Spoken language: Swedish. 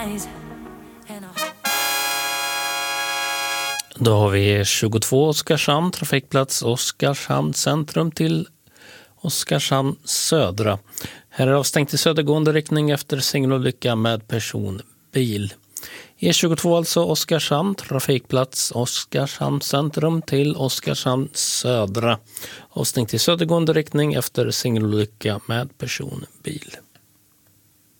Då har vi 22 Oskarshamn, trafikplats Oskarshamn centrum till Oskarshamn södra. Här är avstängt i södergående riktning efter singelolycka med personbil. E22 alltså Oskarshamn, trafikplats Oskarshamn centrum till Oskarshamn södra. Avstängt i södergående riktning efter singelolycka med personbil.